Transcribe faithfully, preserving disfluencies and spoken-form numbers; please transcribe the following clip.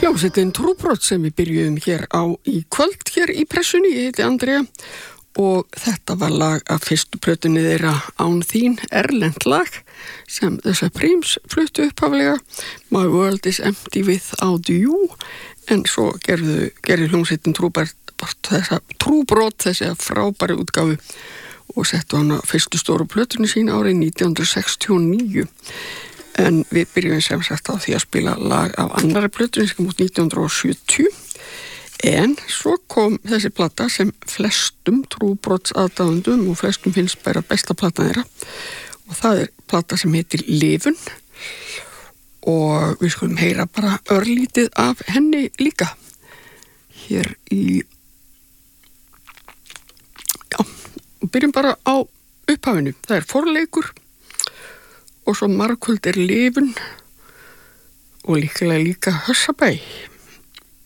Hljómsveitin Trúbrot sem við byrjuðum hér á í kvöld hér í pressunni, ég heiti Andrea og þetta var lag af fyrstu plötunni þeirra Án þín, erlent lag sem The Supremes fluttu upphaflega, My World is Empty Without You, en svo gerðu, gerðu hljómsveitin Trúbrot þessa, Trúbrot þessi frábæri útgáfu og settu hana fyrstu stóru plötunni sín árið nítján hundruð sextíu og níu. En við byrjum sem sagt á því að spila lag af annari plötunni sem kom út nítján hundruð sjötíu. En svo kom þessi plata sem flestum Trúbrots aðdáendum og flestum finnst bara besta platan þeirra. Og það er plata sem heitir Lifun. Og við skulum heyra bara örlítið af henni líka. Hér í... Já, byrjum bara á upphafinu. Það er forleikur. Og svo margkvöld er Lifun og líklega líka Hössabæ.